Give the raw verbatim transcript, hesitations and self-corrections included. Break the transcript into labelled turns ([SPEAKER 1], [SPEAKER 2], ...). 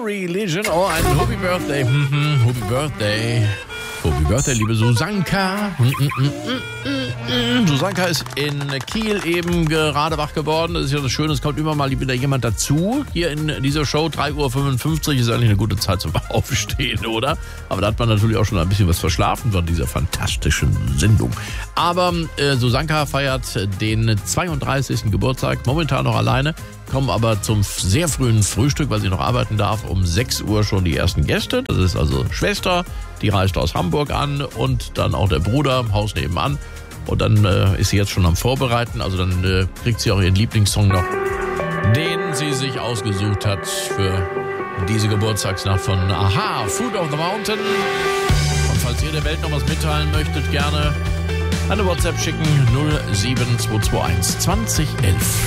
[SPEAKER 1] Mary Legion. Oh, ein Happy Birthday. Mhm, Happy Birthday. Happy Birthday, liebe Susanka. Susanka ist in Kiel eben gerade wach geworden. Das ist ja das Schöne, es kommt immer mal wieder jemand dazu. Hier in dieser Show, drei Uhr fünfundfünfzig, ist eigentlich eine gute Zeit zum Aufstehen, oder? Aber da hat man natürlich auch schon ein bisschen was verschlafen von dieser fantastischen Sendung. Aber äh, Susanka feiert den zweiunddreißigsten Geburtstag, momentan noch alleine, kommen aber zum sehr frühen Frühstück, weil sie noch arbeiten darf, um sechs Uhr schon die ersten Gäste. Das ist also Schwester, die reist aus Hamburg an und dann auch der Bruder, Haus nebenan. Und dann äh, ist sie jetzt schon am Vorbereiten, also dann äh, kriegt sie auch ihren Lieblingssong noch, den sie sich ausgesucht hat für diese Geburtstagsnacht von Aha, Food of the Mountain. Und falls ihr der Welt noch was mitteilen möchtet, gerne eine WhatsApp schicken, null sieben zwei zwei eins zwanzig elf.